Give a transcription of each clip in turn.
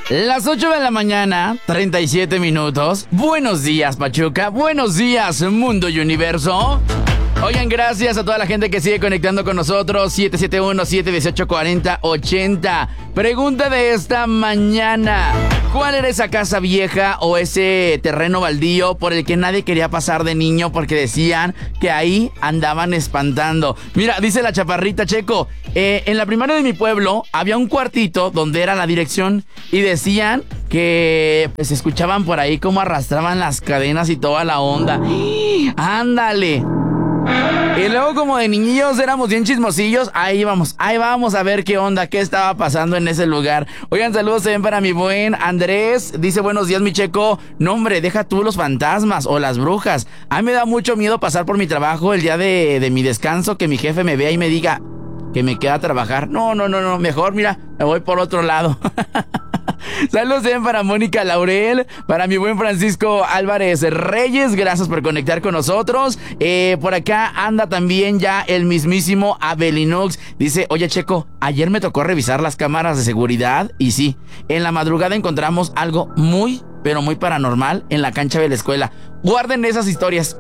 Las 8 de la mañana, 37 minutos. Buenos días, Pachuca. Buenos días, mundo y universo. Oigan, gracias a toda la gente que sigue conectando con nosotros. 771-718-4080. Pregunta de esta mañana: ¿cuál era esa casa vieja o ese terreno baldío por el que nadie quería pasar de niño porque decían que ahí andaban espantando? Mira, dice la chaparrita Checo, en la primaria de mi pueblo había un cuartito donde era la dirección y decían que pues escuchaban por ahí cómo arrastraban las cadenas y toda la onda. ¡Ándale! Y luego, como de niñillos éramos bien chismosillos, ahí vamos a ver qué onda, qué estaba pasando en ese lugar. Oigan, saludos también para mi buen Andrés. Dice, buenos días, mi Checo. No, hombre, deja tú los fantasmas o las brujas. A mí me da mucho miedo pasar por mi trabajo el día de mi descanso, que mi jefe me vea y me diga que me queda a trabajar. No, mejor, mira, me voy por otro lado. Saludos también para Mónica Laurel, para mi buen Francisco Álvarez Reyes, gracias por conectar con nosotros. Por acá anda también ya el mismísimo Abelinux. Dice, oye Checo, ayer me tocó revisar las cámaras de seguridad y sí, en la madrugada encontramos algo muy, pero muy paranormal en la cancha de la escuela. Guarden esas historias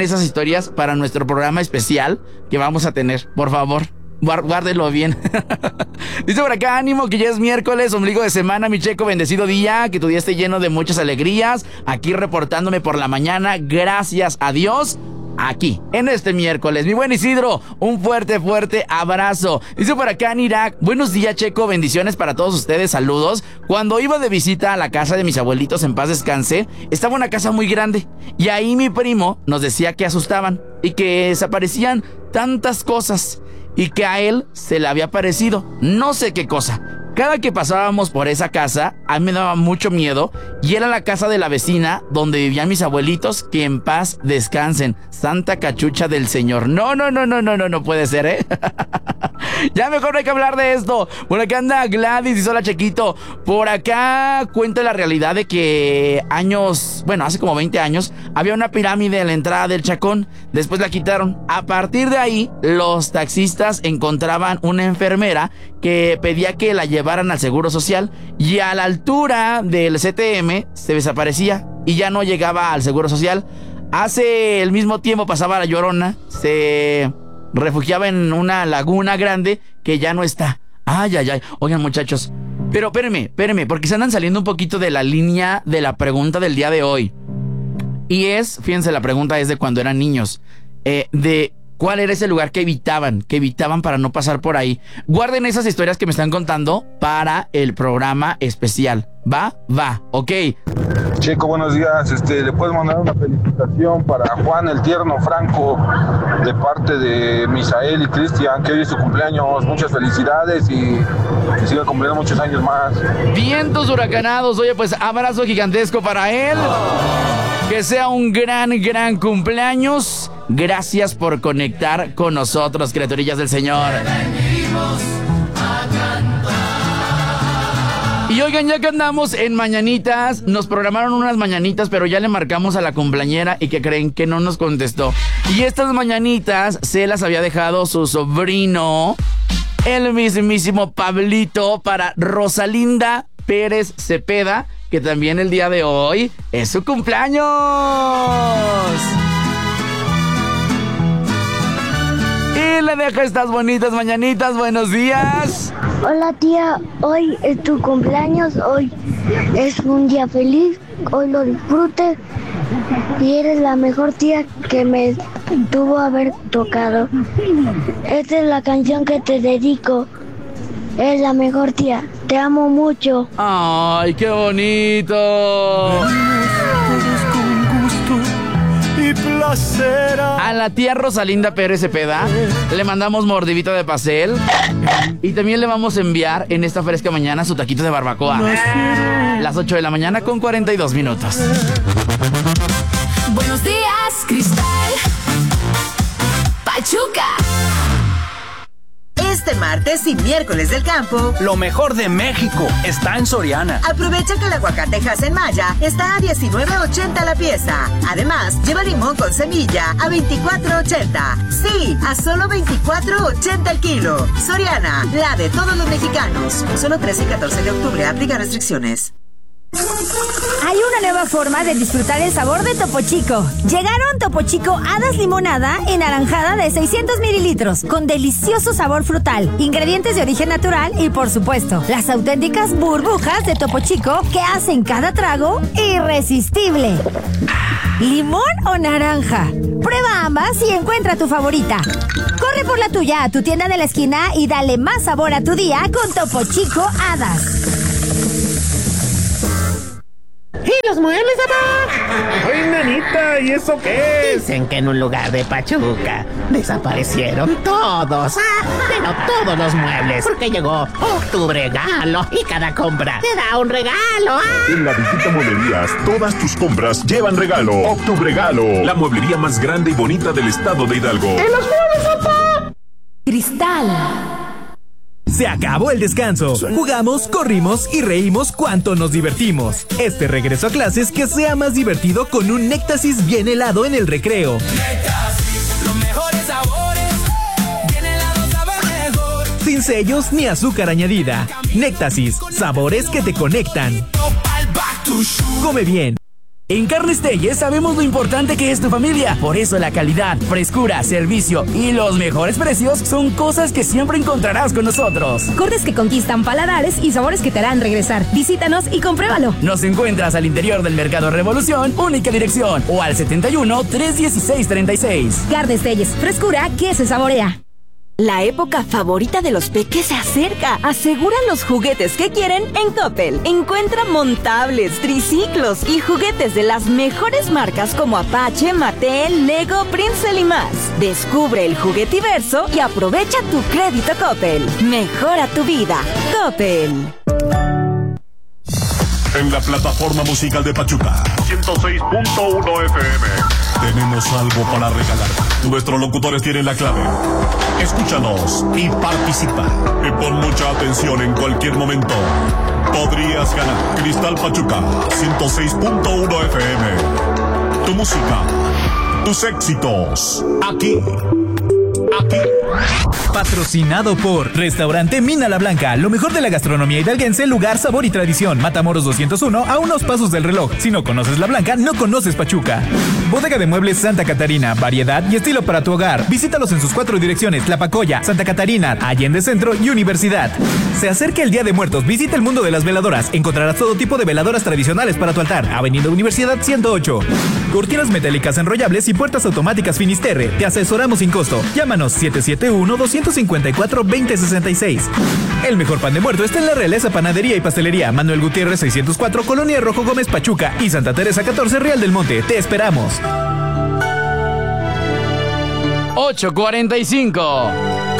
para nuestro programa especial que vamos a tener, por favor. Guárdelo bien. Dice por acá, ánimo que ya es miércoles, ombligo de semana, mi Checo, bendecido día, que tu día esté lleno de muchas alegrías. Aquí reportándome por la mañana, gracias a Dios, aquí, en este miércoles. Mi buen Isidro, un fuerte abrazo. Dice por acá en Irak, buenos días Checo, bendiciones para todos ustedes, saludos. Cuando iba de visita a la casa de mis abuelitos, en paz descanse, estaba una casa muy grande y ahí mi primo nos decía que asustaban y que desaparecían tantas cosas y que a él se le había parecido no sé qué cosa. Cada que pasábamos por esa casa, a mí me daba mucho miedo y era la casa de la vecina donde vivían mis abuelitos, que en paz descansen. Santa cachucha del Señor. No puede ser, ¿eh? Ya mejor no hay que hablar de esto. Por acá anda Gladys y hola Chequito. Por acá cuenta la realidad de que hace como 20 años, había una pirámide en la entrada del Chacón. Después la quitaron. A partir de ahí, los taxistas encontraban una enfermera que pedía que la llevaran al Seguro Social y a la altura del CTM se desaparecía y ya no llegaba al Seguro Social. Hace el mismo tiempo pasaba la Llorona, se refugiaba en una laguna grande que ya no está. Ay. Oigan, muchachos, pero espérenme, porque se andan saliendo un poquito de la línea de la pregunta del día de hoy. Y fíjense, la pregunta es de cuando eran niños, de ¿cuál era ese lugar que evitaban para no pasar por ahí? Guarden esas historias que me están contando para el programa especial. ¿Va? Ok. Checo, buenos días. Le puedes mandar una felicitación para Juan el Tierno Franco de parte de Misael y Cristian, que hoy es su cumpleaños. Muchas felicidades y que siga cumpliendo muchos años más. Vientos huracanados. Oye, pues abrazo gigantesco para él. Que sea un gran cumpleaños. Gracias por conectar con nosotros, criaturillas del Señor. Y oigan, ya que andamos en mañanitas, nos programaron unas mañanitas, pero ya le marcamos a la cumpleañera y que creen que no nos contestó. Y estas mañanitas se las había dejado su sobrino, el mismísimo Pablito, para Rosalinda Pérez Cepeda, que también el día de hoy es su cumpleaños. Y le dejo estas bonitas mañanitas. Buenos días. Hola tía, hoy es tu cumpleaños, hoy es un día feliz, hoy lo disfrutes y eres la mejor tía que me tuvo haber tocado. Esta es la canción que te dedico, eres la mejor tía, te amo mucho. ¡Ay, qué bonito! A la tía Rosalinda Pérez Cepeda le mandamos mordidita de pastel y también le vamos a enviar en esta fresca mañana su taquito de barbacoa. Las 8 de la mañana con 42 minutos. Buenos días, Cristal. Pachuca. Este martes y miércoles del campo, lo mejor de México está en Soriana. Aprovecha que el aguacate Hass en Maya está a $19.80 la pieza. Además, lleva limón con semilla a $24.80. Sí, a solo $24.80 el kilo. Soriana, la de todos los mexicanos. Solo 13 y 14 de octubre, aplica restricciones. Hay una nueva forma de disfrutar el sabor de Topo Chico. Llegaron Topo Chico Hadas Limonada en naranjada de 600 mililitros, con delicioso sabor frutal, ingredientes de origen natural y, por supuesto, las auténticas burbujas de Topo Chico que hacen cada trago irresistible. ¿Limón o naranja? Prueba ambas y encuentra tu favorita. Corre por la tuya a tu tienda de la esquina y dale más sabor a tu día con Topo Chico Hadas. ¿Y los muebles, papá? Ay, nanita, ¿y eso qué es? Dicen que en un lugar de Pachuca desaparecieron todos, pero todos los muebles, porque llegó Octubre Regalo y cada compra te da un regalo. En la Visita Mueblerías, todas tus compras llevan regalo. Octubre Regalo, la mueblería más grande y bonita del estado de Hidalgo. ¡En los muebles, papá! Cristal. Se acabó el descanso. Jugamos, corrimos y reímos cuanto nos divertimos. Este regreso a clases que sea más divertido con un Néctasis bien helado en el recreo. Néctasis, los mejores sabores. Bien helado, sabe mejor. Sin sellos ni azúcar añadida. Néctasis, sabores que te conectan. Come bien. En Carnes Telles sabemos lo importante que es tu familia. Por eso la calidad, frescura, servicio y los mejores precios son cosas que siempre encontrarás con nosotros. Cortes que conquistan paladares y sabores que te harán regresar. Visítanos y compruébalo. Nos encuentras al interior del Mercado Revolución, única dirección, o al 71-316-36. Carnes Telles, frescura que se saborea. La época favorita de los peques se acerca. Aseguran los juguetes que quieren en Coppel. Encuentra montables, triciclos y juguetes de las mejores marcas como Apache, Mattel, Lego, Princeton y más. Descubre el juguetiverso y aprovecha tu crédito Coppel. Mejora tu vida. Coppel. En la plataforma musical de Pachuca, 106.1 FM. Tenemos algo para regalar. Nuestros locutores tienen la clave. Escúchanos y participa. Y pon mucha atención en cualquier momento. Podrías ganar Cristal Pachuca, 106.1 FM. Tu música, tus éxitos, aquí. Patrocinado por Restaurante Mina La Blanca, lo mejor de la gastronomía hidalguense, lugar, sabor y tradición. Matamoros 201, a unos pasos del reloj. Si no conoces La Blanca, no conoces Pachuca. Bodega de Muebles Santa Catarina, variedad y estilo para tu hogar. Visítalos en sus 4 direcciones: Tlapacoya, Santa Catarina, Allende Centro y Universidad. Se acerca el Día de Muertos, visita el mundo de las veladoras. Encontrarás todo tipo de veladoras tradicionales para tu altar. Avenida Universidad 108. Cortinas metálicas enrollables y puertas automáticas Finisterre. Te asesoramos sin costo. Llámanos 771-254-2066. El mejor pan de muerto está en La Realeza Panadería y Pastelería, Manuel Gutiérrez 604, Colonia Rojo Gómez, Pachuca, y Santa Teresa 14, Real del Monte. Te esperamos. 8:45.